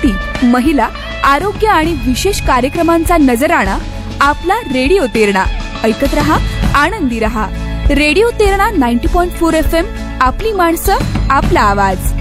शेती, महिला, आरोग्य आणि विशेष कार्यक्रमांचा नजराणा आपला रेडिओ तेरणा. ऐकत रहा, आनंदी रहा. Radio Terna 90.4 FM. आपली माणसं, आपला आवाज.